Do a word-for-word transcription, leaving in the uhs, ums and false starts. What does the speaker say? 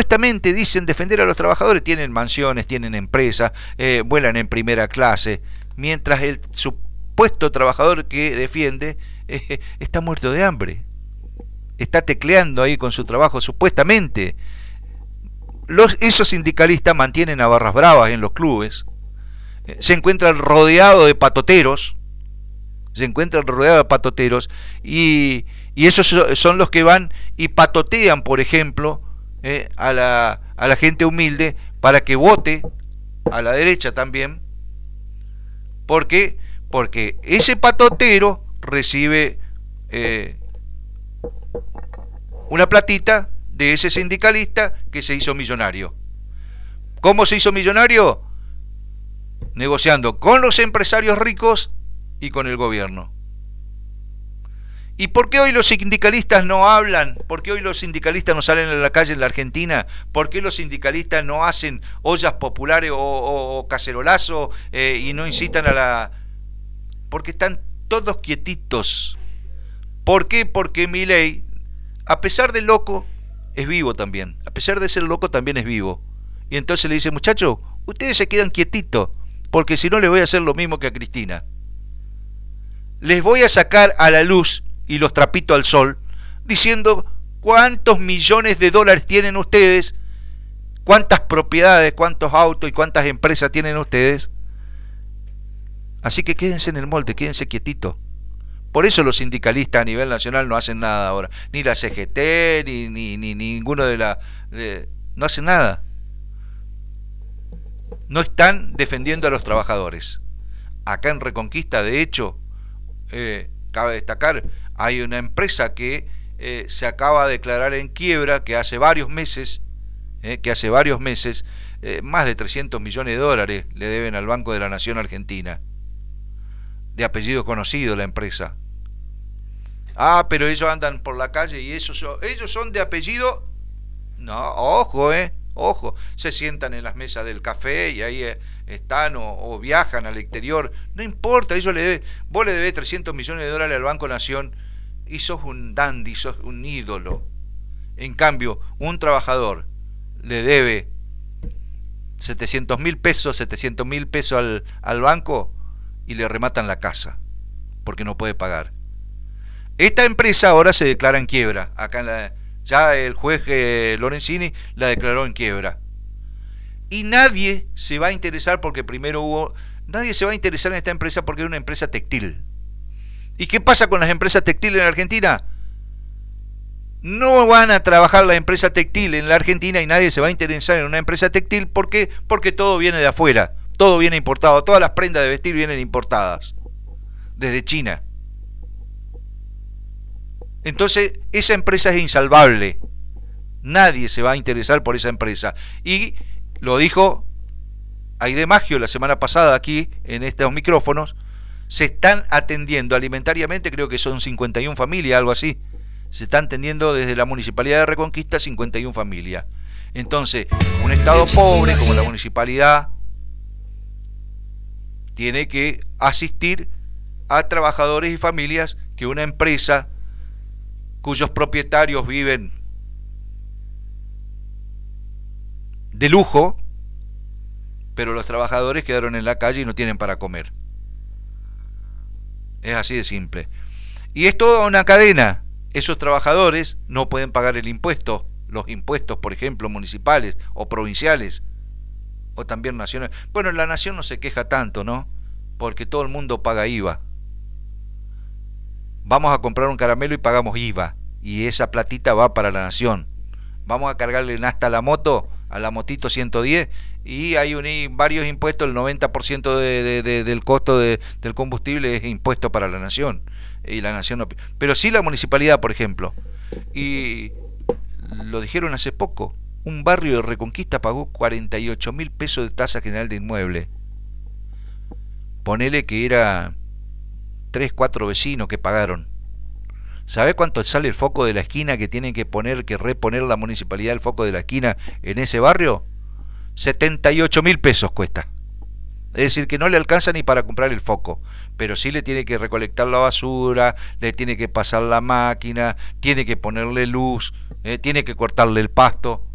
supuestamente dicen defender a los trabajadores, tienen mansiones, tienen empresas, eh, vuelan en primera clase, mientras el supuesto trabajador que defiende eh, está muerto de hambre, está tecleando ahí con su trabajo supuestamente. Los, esos sindicalistas mantienen a barras bravas en los clubes, eh, se encuentran rodeados de patoteros, se encuentran rodeados de patoteros y, y esos son los que van y patotean, por ejemplo, eh, a, la, a la gente humilde para que vote a la derecha también. ¿Por qué? Porque ese patotero recibe eh, una platita de ese sindicalista que se hizo millonario. ¿Cómo se hizo millonario? Negociando con los empresarios ricos y con el gobierno. ¿Y por qué hoy los sindicalistas no hablan? ¿Por qué hoy los sindicalistas no salen a la calle en la Argentina? ¿Por qué los sindicalistas no hacen ollas populares o, o, o cacerolazo eh, y no incitan a la... Porque están todos quietitos. ¿Por qué? Porque Milei, a pesar de loco, es vivo también. A pesar de ser loco, también es vivo. Y entonces le dice, muchachos, ustedes se quedan quietitos, porque si no les voy a hacer lo mismo que a Cristina. Les voy a sacar a la luz y los trapitos al sol, diciendo cuántos millones de dólares tienen ustedes, cuántas propiedades, cuántos autos y cuántas empresas tienen ustedes. Así que quédense en el molde, quédense quietitos. Por eso los sindicalistas a nivel nacional no hacen nada ahora, ni la C G T, ni, ni, ni, ni ninguno de la... De, no hacen nada. No están defendiendo a los trabajadores. Acá en Reconquista, de hecho, eh, cabe destacar, hay una empresa que eh, se acaba de declarar en quiebra, que hace varios meses, eh, que hace varios meses, eh, más de trescientos millones de dólares le deben al Banco de la Nación Argentina. De apellido conocido la empresa. Ah, pero ellos andan por la calle y esos son, ellos son de apellido. No, ojo, eh, ojo. Se sientan en las mesas del café y ahí eh, están o, o viajan al exterior. No importa, ellos le deben, vos le debés trescientos millones de dólares al Banco Nación y sos un dandy, sos un ídolo. En cambio, un trabajador le debe setecientos mil pesos, setecientos mil pesos al, al banco y le rematan la casa porque no puede pagar. Esta empresa ahora se declara en quiebra. Acá en la, ya el juez eh, Lorenzini la declaró en quiebra. Y nadie se va a interesar porque primero hubo... Nadie se va a interesar en esta empresa porque es una empresa textil. ¿Y qué pasa con las empresas textiles en Argentina? No van a trabajar la empresa textil en la Argentina y nadie se va a interesar en una empresa textil. ¿Por qué? Porque todo viene de afuera. Todo viene importado. Todas las prendas de vestir vienen importadas. Desde China. Entonces, esa empresa es insalvable. Nadie se va a interesar por esa empresa. Y lo dijo Aide Maggio la semana pasada aquí en estos micrófonos. Se están atendiendo alimentariamente, creo que son cincuenta y una familias, algo así. Se están atendiendo desde la Municipalidad de Reconquista cincuenta y una familias. Entonces, un estado pobre como la municipalidad tiene que asistir a trabajadores y familias que una empresa cuyos propietarios viven de lujo, pero los trabajadores quedaron en la calle y no tienen para comer. Es así de simple. Y es toda una cadena. Esos trabajadores no pueden pagar el impuesto, los impuestos, por ejemplo, municipales o provinciales, o también nacionales. Bueno, la nación no se queja tanto, ¿no? Porque todo el mundo paga I V A. Vamos a comprar un caramelo y pagamos I V A, y esa platita va para la nación. Vamos a cargarle hasta a la moto, a la motito ciento diez, y hay un, varios impuestos, el noventa por ciento de, de, de, del costo de, del combustible es impuesto para la nación, y la nación no, pero sí la municipalidad, por ejemplo. Y lo dijeron hace poco, un barrio de Reconquista pagó cuarenta y ocho mil pesos de tasa general de inmueble. Ponele que era tres, cuatro vecinos que pagaron. ¿Sabe cuánto sale el foco de la esquina que tienen que poner, que reponer la municipalidad el foco de la esquina en ese barrio? setenta y ocho mil pesos cuesta. Es decir, que no le alcanza ni para comprar el foco, pero sí le tiene que recolectar la basura, le tiene que pasar la máquina, tiene que ponerle luz, eh, tiene que cortarle el pasto.